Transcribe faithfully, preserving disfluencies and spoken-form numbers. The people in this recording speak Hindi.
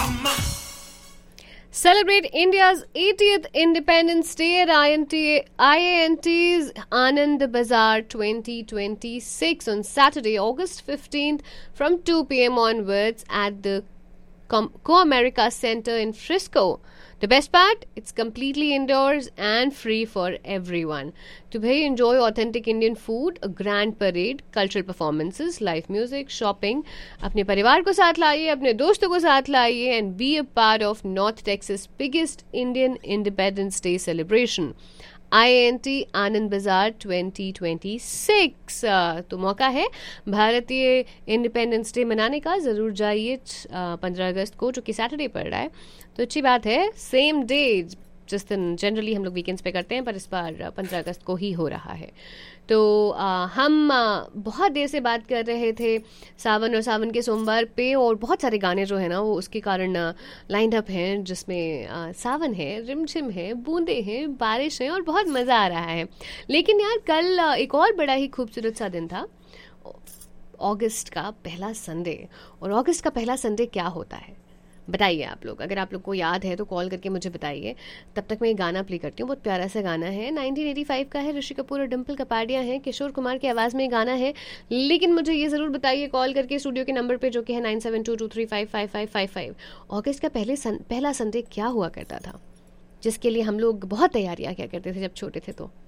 Celebrate India's eightieth Independence Day at I N T, I A N T's Anand Bazaar twenty twenty-six on Saturday, August fifteenth from two p.m. onwards at the Co-America Center in Frisco. The best part, it's completely indoors and free for everyone. To bhai enjoy authentic Indian food, a grand parade, cultural performances, live music, shopping. अपने परिवार को साथ लाइए, अपने दोस्तों को साथ लाइए and be a part of North Texas' biggest Indian Independence Day celebration. I A N T आनंद बाजार twenty twenty-six. तो मौका है भारतीय इंडिपेंडेंस डे मनाने का. ज़रूर जाइए पंद्रह अगस्त को, जो कि सैटरडे पड़ रहा है. तो अच्छी बात है, सेम डे जिस दिन जनरली हम लोग वीकेंड्स पे करते हैं, पर इस बार पंद्रह अगस्त को ही हो रहा है. तो आ, हम आ, बहुत देर से बात कर रहे थे सावन और सावन के सोमवार पे, और बहुत सारे गाने जो है ना वो उसके कारण लाइंड अप हैं, जिसमें आ, सावन है, रिमझिम है, बूंदे हैं, बारिश है और बहुत मज़ा आ रहा है. लेकिन यार कल आ, एक और बड़ा ही खूबसूरत सा दिन था, अगस्त का पहला संडे. और अगस्त का पहला संडे क्या होता है बताइए आप लोग. अगर आप लोग को याद है तो कॉल करके मुझे बताइए. तब तक मैं ये गाना प्ले करती हूँ. बहुत प्यारा सा गाना है, नाइनटीन एटी फाइव का है, ऋषि कपूर और डिम्पल कपाड़िया हैं, किशोर कुमार की आवाज़ में ये गाना है. लेकिन मुझे ये ज़रूर बताइए कॉल करके स्टूडियो के नंबर पे, जो कि है nine seven to to three five five five five five. अगस्त का पहले सन, पहला संडे क्या हुआ करता था, जिसके लिए हम लोग बहुत तैयारियाँ क्या करते थे जब छोटे थे. तो